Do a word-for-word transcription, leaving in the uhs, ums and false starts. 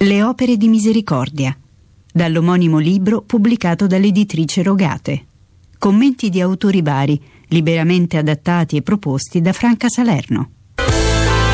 Le opere di misericordia, dall'omonimo libro pubblicato dall'editrice Rogate. Commenti di autori vari, liberamente adattati e proposti da Franca Salerno.